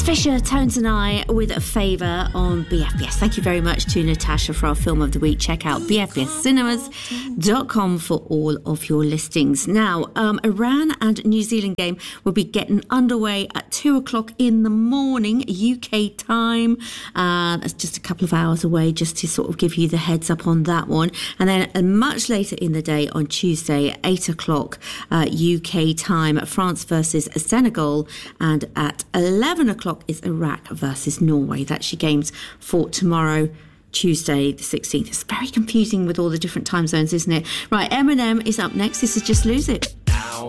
Fisher, Tones and I with a favour on BFBS. Thank you very much to Natasha for our Film of the Week. Check out bfbscinemas.com for all of your listings. Now, Iran and New Zealand game will be getting underway at 2 o'clock in the morning, UK time. That's just a couple of hours away, just to sort of give you the heads up on that one. And then much later in the day on Tuesday, 8 o'clock UK time, France versus Senegal. And at 11 o'clock is Iraq versus Norway. That's your games for tomorrow, Tuesday the 16th. It's very confusing with all the different time zones, isn't it? Right, Eminem is up next. This is Just Lose It.